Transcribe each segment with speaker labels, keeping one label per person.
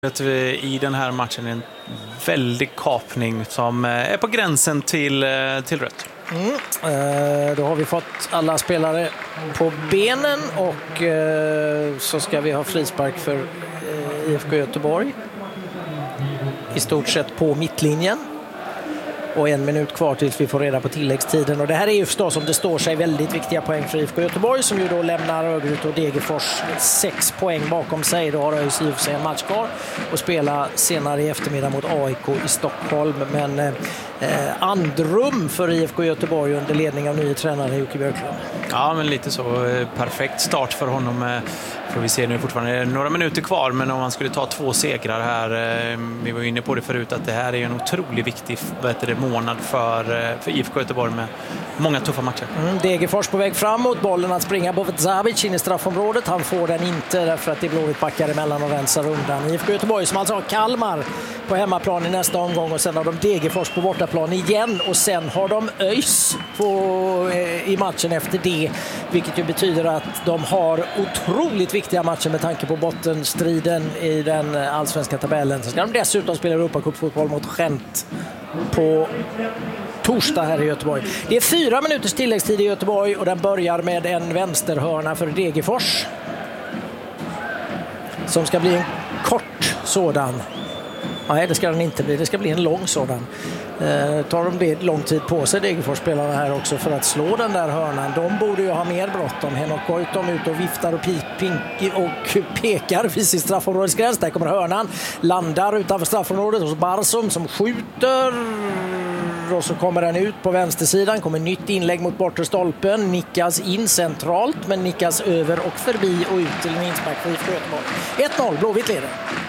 Speaker 1: I den här matchen en väldig kapning som är på gränsen till rött.
Speaker 2: Då har vi fått alla spelare på benen och så ska vi ha frispark för IFK Göteborg. I stort sett på mittlinjen. Och 1 minut kvar tills vi får reda på tilläggstiden. Och det här är ju förstås, som det står sig, väldigt viktiga poäng för IFK Göteborg, som ju då lämnar Örgryte och Degerfors 6 poäng bakom sig. Då har ÖIS i sig en match kvar och spela senare i eftermiddag mot AIK i Stockholm. Men andrum för IFK Göteborg under ledning av nye tränare Jocke Björklund.
Speaker 1: Ja, men lite så. Perfekt start för honom. Får vi se nu fortfarande några minuter kvar, men om man skulle ta 2 segrar här, vi var inne på det förut, att det här är en otroligt viktig månad för IFK Göteborg med många tuffa matcher.
Speaker 2: Degerfors på väg framåt, bollen att springa på Zabic in i straffområdet. Han får den inte därför att det är Blåvitt backar emellan och rensar undan. IFK Göteborg som alltså har Kalmar på hemmaplan i nästa omgång, och sen har de Degerfors på bortaplan igen, och sen har de ÖIS i matchen efter det, vilket ju betyder att de har otroligt viktiga matcher med tanke på bottenstriden i den allsvenska tabellen. Så ska de dessutom spela Europacupfotboll mot Gent på torsdag här i Göteborg. Det är 4 minuters tilläggstid i Göteborg och den börjar med en vänsterhörna för Degerfors som ska bli en kort sådan. Nej, det ska den inte bli. Det ska bli en lång sådan. Tar de det lång tid på sig, Degerfors-spelarna här också, för att slå den där hörnan. De borde ju ha mer bråttom. Henok Goitom ut och viftar och pekar vid sin straffområdesgräns. Där kommer hörnan. Landar utanför straffområdet hos Barsum som skjuter. Och så kommer den ut på vänstersidan. Kommer nytt inlägg mot bortre stolpen. Nickas in centralt, men nickas över och förbi och ut till en inspark för IFK Göteborg. 1-0, Blåvitt leder.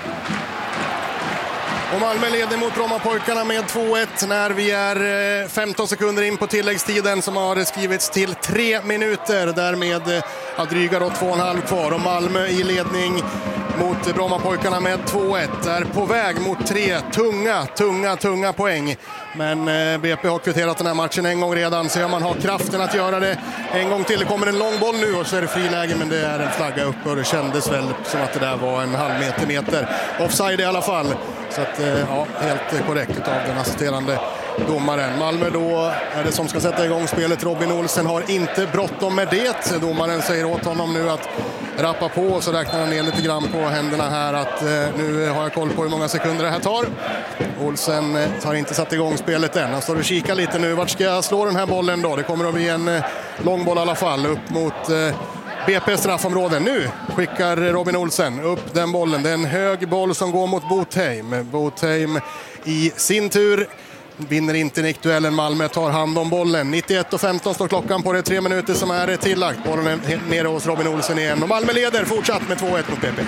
Speaker 3: Och Malmö leder mot Brommapojkarna med 2-1 när vi är 15 sekunder in på tilläggstiden som har skrivits till 3 minuter. Därmed har dryga 2,5 kvar, och Malmö i ledning mot Brommapojkarna med 2-1 är på väg mot 3 tunga poäng. Men BP har kvitterat den här matchen en gång redan, så man har kraften att göra det en gång till. Det kommer en lång boll nu och så är det friläge, men det är en flagga upp och det kändes väl som att det där var en halv meter. Offside i alla fall. Så att, ja, helt korrekt av den assisterande domaren. Malmö då är det som ska sätta igång spelet. Robin Olsen har inte bråttom med det. Domaren säger åt honom nu att rappa på, och så räknar han ner lite grann på händerna här att nu har jag koll på hur många sekunder det här tar. Olsen har inte satt igång spelet än. Han står och kikar lite nu. Vart ska jag slå den här bollen då? Det kommer att bli en lång boll i alla fall upp mot BP straffområde. Nu skickar Robin Olsen upp den bollen. Det är en hög boll som går mot Botheim. Botheim i sin tur vinner inte nickduellen. Malmö tar hand om bollen. 91:15 står klockan på det. 3 minuter som är tillagt. Bollen är nere hos Robin Olsen igen. Och Malmö leder fortsatt med 2-1 mot BP.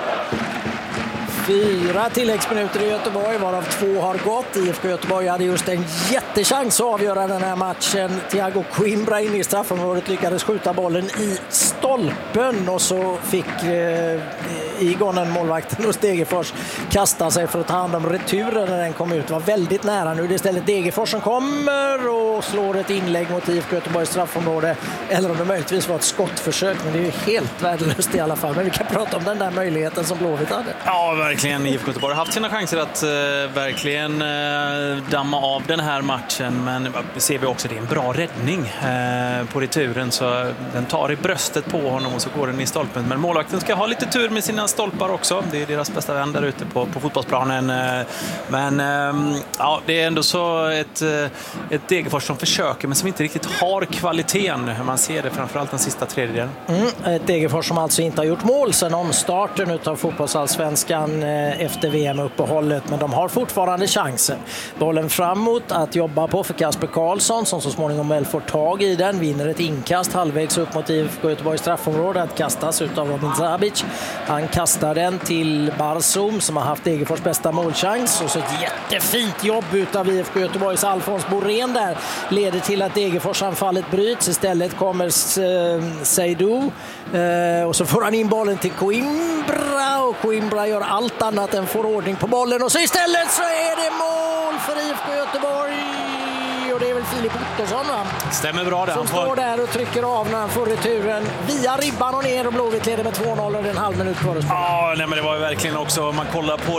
Speaker 2: 4 tilläggsminuter i Göteborg, varav 2 har gått. IFK Göteborg hade just en jättechans att avgöra den här matchen. Thiago Coimbra in i straffområdet lyckades skjuta bollen i stolpen, och så fick Igonen, målvakten hos Degerfors, kasta sig för att ta hand om returen när den kom ut. Det var väldigt nära. Nu är det istället Degerfors som kommer och slår ett inlägg mot IFK Göteborgs straffområde. Eller om det möjligtvis var ett skottförsök, men det är ju helt värdelöst i alla fall. Men vi kan prata om den där möjligheten som Blåvitt hade.
Speaker 1: Ja, verkligen. IFK Göteborg har haft sina chanser att verkligen damma av den här matchen, men ser vi också det är en bra räddning på returen, så den tar i bröstet på honom och så går den i stolpen. Men målvakten ska ha lite tur med sina stolpar också. Det är deras bästa vän där ute på fotbollsplanen. Men ja, det är ändå så ett Degerfors som försöker, men som inte riktigt har kvaliteten. Man ser det framförallt den sista tredjedelen.
Speaker 2: Ett Degerfors som alltså inte har gjort mål sedan omstarten utav fotbollsallsvenskan efter VM-uppehållet, men de har fortfarande chansen. Bollen framåt att jobba på för Kasper Karlsson, som så småningom väl får tag i den, vinner ett inkast halvvägs upp mot IFK Göteborgs straffområde, att kastas utav Robin Zabic. Han kastar den till Barsum som har haft Degerfors bästa målchans, och så ett jättefint jobb utav IFK Göteborgs Alfons Borén där leder till att Degerfors anfallet bryts. Istället kommer Seydou och så får han in bollen till Coimbra, och Coimbra gör allt annat än får ordning på bollen, och så istället så är det mål för IFK Göteborg. Och det är väl Filip Ottosson, va?
Speaker 1: Stämmer bra det.
Speaker 2: Som står där och trycker av när han får returen via ribban och ner, och Blåvitt leder med 2-0 och en halv minut kvar.
Speaker 1: Ja, nej, men det var ju verkligen också, om man kollar på